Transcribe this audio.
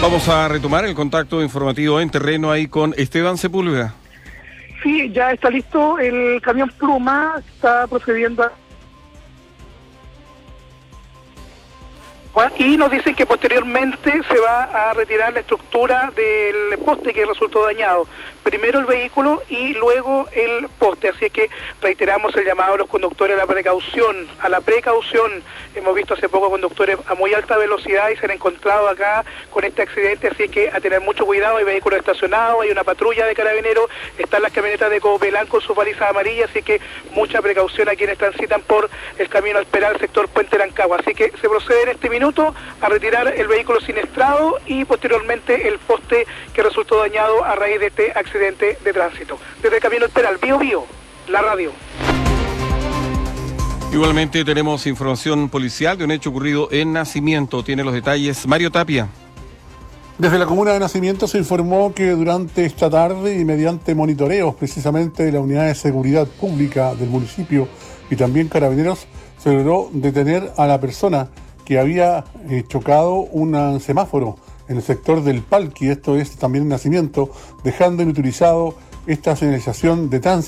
Vamos a retomar el contacto informativo en terreno ahí con Esteban Sepúlveda. Sí, ya está listo el camión Pluma, está procediendo y nos dicen que posteriormente se va a retirar la estructura del poste que resultó dañado. Primero el vehículo y luego el poste, así que reiteramos el llamado a los conductores a la precaución. Hemos visto hace poco conductores a muy alta velocidad y se han encontrado acá con este accidente, así que a tener mucho cuidado. Hay vehículos estacionados, hay una patrulla de carabineros, están las camionetas de Copelán con sus balizas amarillas, así que mucha precaución a quienes transitan por el camino Esperal, sector Puente Rancagua. Así que se procede en este minuto a retirar el vehículo siniestrado y posteriormente el poste que resultó dañado a raíz de este accidente de tránsito. Desde el camino Esperal, Bio, la radio. Igualmente tenemos información policial de un hecho ocurrido en Nacimiento. Tiene los detalles Mario Tapia. Desde la comuna de Nacimiento se informó que durante esta tarde y mediante monitoreos precisamente de la Unidad de Seguridad Pública del municipio y también Carabineros, se logró detener a la persona que había chocado un semáforo en el sector del Palqui, esto es también en Nacimiento, dejando inutilizado esta señalización de tránsito.